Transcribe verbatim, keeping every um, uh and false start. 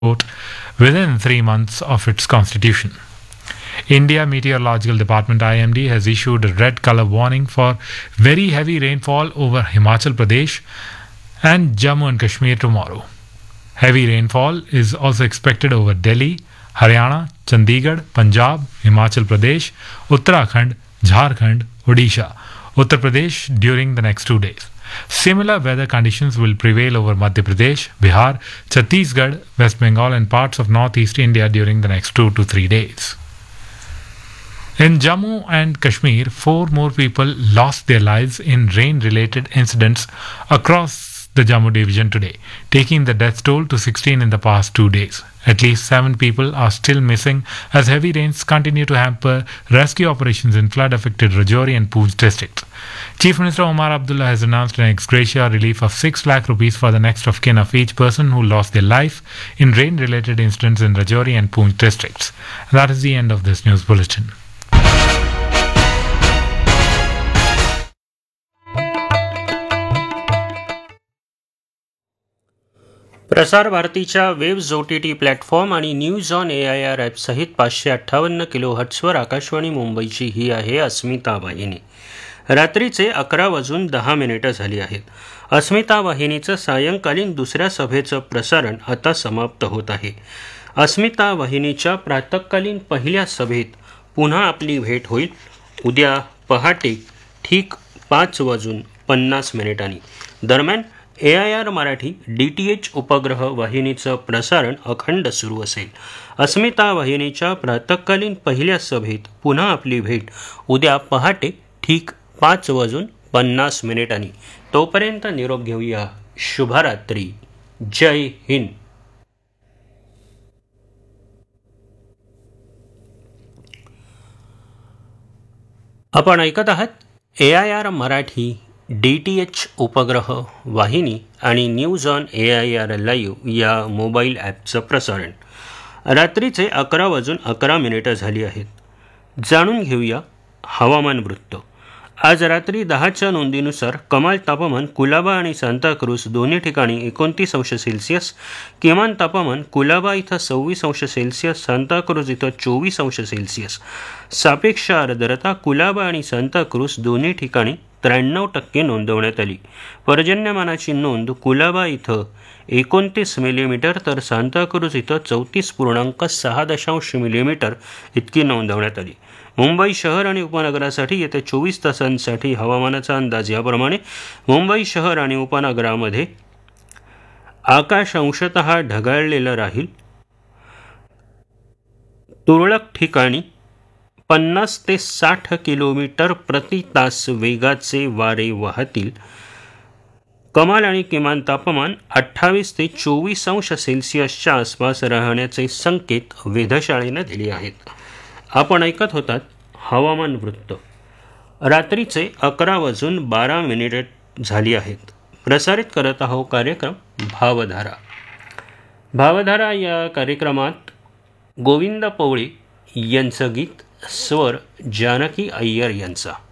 vote within three months of its constitution. India Meteorological Department I M D has issued a red color warning for very heavy rainfall over Himachal Pradesh and Jammu and Kashmir tomorrow. Heavy rainfall is also expected over Delhi, Haryana, Chandigarh, Punjab, Himachal Pradesh, Uttarakhand, Jharkhand, Odisha, Uttar Pradesh during the next two days. Similar weather conditions will prevail over Madhya Pradesh, Bihar, Chhattisgarh, West Bengal and parts of northeast India during the next two to three days. In Jammu and Kashmir, four more people lost their lives in rain-related incidents across the Jammu division today, taking the death toll to sixteen in the past two days. At least seven people are still missing as heavy rains continue to hamper rescue operations in flood-affected Rajouri and Poonch districts. Chief Minister Omar Abdullah has announced an ex gratia relief of six lakh rupees for the next of kin of each person who lost their life in rain-related incidents in Rajouri and Poonch districts. That is the end of this news bulletin. प्रसार भारतीच्या waves O T T platform आणि news on A I R ॲपसहित पाचशे अठ्ठावन्न kilo हट्सवर Akashvani मुंबईची ही आहे अस्मिता वाहिनी. रात्रीचे अकरा वाजून दहा मिनिटं झाली आहेत. अस्मिता वाहिनीचं सायंकालीन दुसऱ्या सभेचं प्रसारण आता समाप्त होत आहे. अस्मिता वाहिनीच्या प्रातःकालीन पहिल्या सभेत पुन्हा आपली भेट होईल उद्या पहाटे ठीक पाच वाजून पन्नास मिनिटांनी. दरम्यान ए I R Marathi D T H उपग्रह वाहिनीचं प्रसारण अखंड सुरू असेल. अस्मिता वाहिनीच्या प्रातःकालीन पहिल्या सभेत पुन्हा आपली भेट उद्या पहाटे ठीक पाच वाजून पन्नास मिनिटांनी. तोपर्यंत निरोप घेऊया. शुभरात्री. जय हिंद. आपण ऐकत आहात ए I R Marathi D T H उपग्रह वाहिनी आणि news on A I R live या मोबाईल ॲपचं प्रसारण. रात्रीचे अकरा वाजून अकरा मिनिटं झाली आहेत. जाणून घेऊया हवामान वृत्त. आज रात्री दहाच्या नोंदीनुसार कमाल तापमान कुलाबा आणि सांताक्रूज दोन्ही ठिकाणी एकोणतीस अंश सेल्सिअस, किमान तापमान कुलाबा इथं सव्वीस अंश सेल्सिअस, सांताक्रूज इथं चोवीस अंश सेल्सिअस. सापेक्ष आर्द्रता कुलाबा आणि सांताक्रूज दोन्ही ठिकाणी त्र्याण्णव टक्के नोंदवण्यात आली. पर्जन्यमानाची नोंद कुलाबा इथं एकोणतीस मिलीमीटर तर सांताक्रूज इथं चौतीस पूर्णांक सहा दशांश मिलीमीटर इतकी नोंदवण्यात आली. मुंबई शहर आणि उपनगरासाठी येत्या चोवीस तासांसाठी हवामानाचा अंदाज याप्रमाणे. मुंबई शहर आणि उपनगरामध्ये आकाश अंशतः ढगाळलेलं राहील. तुरळक ठिकाणी पन्नास ते साठ किलोमीटर प्रति तास वेगाचे वारे वाहतील. कमाल आणि किमान तापमान अठ्ठावीस ते चोवीस अंश सेल्सिअसच्या आसपास राहण्याचे संकेत वेधशाळेनं दिले आहेत. आपण ऐकत होतात हवामान वृत्त. रात्रीचे अकरा वाजून बारा मिनिट झाली आहेत. प्रसारित करत आहोत कार्यक्रम भावधारा. भावधारा या कार्यक्रमात गोविंद पवळे यांचं गीत, स्वर जानकी अय्यर यांचा.